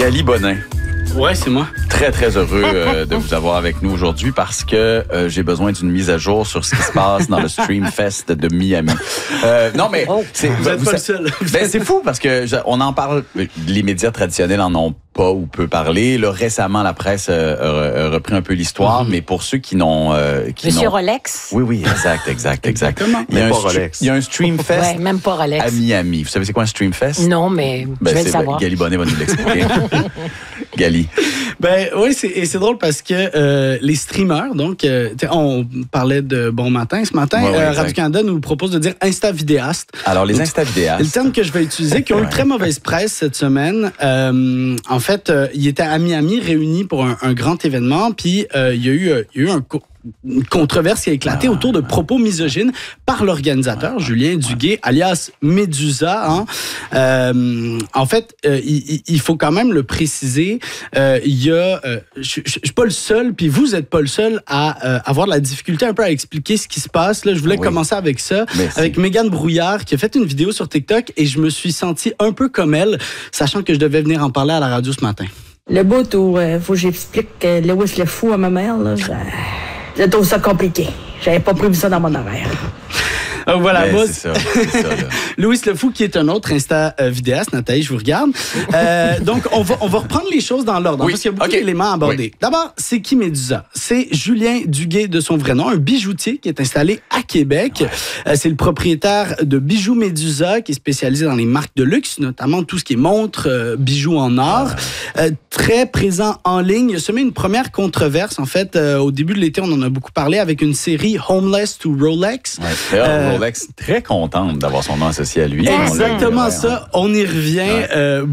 Gali Bonin. Ouais, c'est moi. Très, très heureux de vous avoir avec nous aujourd'hui parce que j'ai besoin d'une mise à jour sur ce qui se passe dans le Stream Fest de Miami. Non, mais... Vous n'êtes pas le seul. Ben, c'est fou parce que on en parle, les médias traditionnels en ont pas ou peu parlé. Là, récemment, la presse a repris un peu l'histoire, mais pour ceux qui n'ont... Monsieur Rolex? Oui, exact. Exactement. Il y a un Stream Fest même pas Rolex. à Miami. Vous savez c'est quoi un Stream Fest? Non, mais je vais le savoir. Gali Bonin va nous l'expliquer. Gali. Ben oui, c'est drôle parce que les streamers, donc, on parlait de Bon Matin ce matin, Radio-Canada nous propose de dire Insta-vidéaste. Alors, les Insta-vidéastes. Le terme que je vais utiliser, qui ont eu très mauvaise presse cette semaine. En fait, ils étaient à Miami réunis pour un grand événement, puis il y a eu une controverse qui a éclaté autour de propos misogynes par l'organisateur, Julien Duguay, alias Médusa. En fait, il faut quand même le préciser, il y a... je suis pas le seul, puis vous êtes pas le seul à avoir de la difficulté un peu à expliquer ce qui se passe. Là, je voulais commencer avec ça, avec Mégane Brouillard, qui a fait une vidéo sur TikTok, et je me suis senti un peu comme elle, sachant que je devais venir en parler à la radio ce matin. Le bout où faut que j'explique Louis le fou à ma mère, là, je trouve ça compliqué. J'avais pas prévu ça dans mon horaire. Voilà, moi, c'est ça, là. Louis Le Fou, qui est un autre Insta-vidéaste. Nathalie, je vous regarde. Donc, on va reprendre les choses dans l'ordre, parce qu'il y a beaucoup d'éléments à aborder. Oui. D'abord, c'est qui Médusa? C'est Julien Duguay, de son vrai nom, un bijoutier qui est installé à Québec. C'est le propriétaire de Bijoux Médusa, qui est spécialisé dans les marques de luxe, notamment tout ce qui est montres, bijoux en or. Très présent en ligne. Il a semé une première controverse, en fait. Au début de l'été, on en a beaucoup parlé, avec une série Homeless to Rolex. Rolex, très contente d'avoir son nom associé à lui. Exactement ça. On y revient.